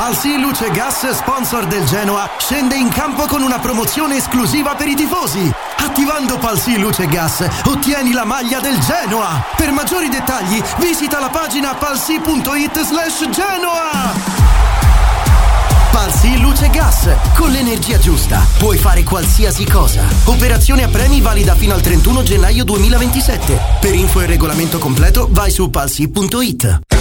Palsy Luce Gas, sponsor del Genoa, scende in campo con una promozione esclusiva per i tifosi. Attivando Palsy Luce Gas ottieni la maglia del Genoa. Per maggiori dettagli visita la pagina palsy.it/Genoa. Palsy Luce Gas, con l'energia giusta puoi fare qualsiasi cosa. Operazione a premi valida fino al 31 gennaio 2027. Per info e regolamento completo vai su palsy.it.